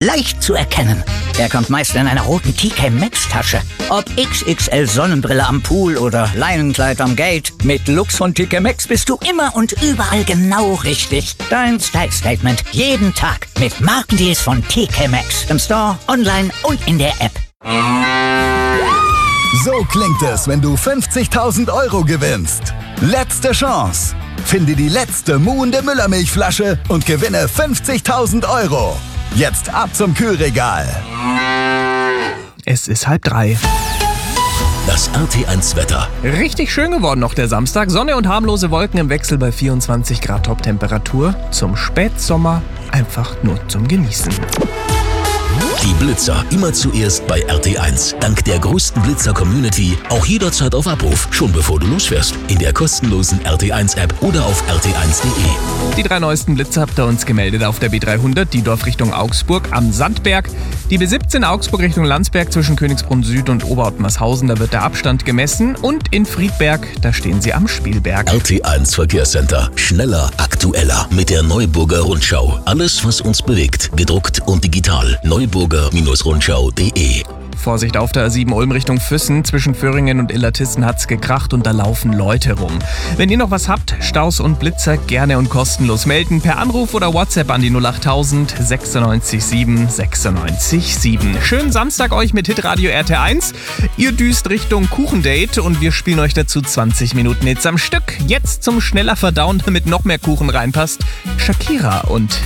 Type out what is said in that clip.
leicht zu erkennen. Er kommt meist in einer roten TK Maxx Tasche. Ob XXL Sonnenbrille am Pool oder Leinenkleid am Gate, mit Lux von TK Maxx bist du immer und überall genau richtig. Dein Style Statement jeden Tag mit Markendeals von TK Maxx. Im Store, online und in der App. So klingt es, wenn du 50.000 Euro gewinnst. Letzte Chance. Finde die letzte muhende Müllermilchflasche und gewinne 50.000 Euro. Jetzt ab zum Kühlregal. Es ist 2:30. Das RT1-Wetter. Richtig schön geworden noch der Samstag. Sonne und harmlose Wolken im Wechsel bei 24 Grad Toptemperatur. Zum Spätsommer einfach nur zum Genießen. Die Blitzer immer zuerst bei RT1. Dank der größten Blitzer-Community auch jederzeit auf Abruf, schon bevor du losfährst. In der kostenlosen RT1-App oder auf rt1.de. Die 3 neuesten Blitzer habt ihr uns gemeldet auf der B300, Diedorf Richtung Augsburg am Sandberg. Die B17 Augsburg Richtung Landsberg zwischen Königsbrunn Süd und Oberhautmarshausen, da wird der Abstand gemessen. Und in Friedberg, da stehen sie am Spielberg. RT1 Verkehrscenter. Schneller, aktueller mit der Neuburger Rundschau. Alles, was uns bewegt. Gedruckt und digital. Neuburger-Rundschau.de. Vorsicht auf der A7 Ulm Richtung Füssen. Zwischen Föhringen und Illertissen hat's gekracht und da laufen Leute rum. Wenn ihr noch was habt, Staus und Blitzer gerne und kostenlos melden. Per Anruf oder WhatsApp an die 08000 96 7 96 7. Schönen Samstag euch mit Hitradio RT1. Ihr düst Richtung Kuchendate und wir spielen euch dazu 20 Minuten Hits am Stück. Jetzt zum schneller Verdauen, damit noch mehr Kuchen reinpasst. Shakira und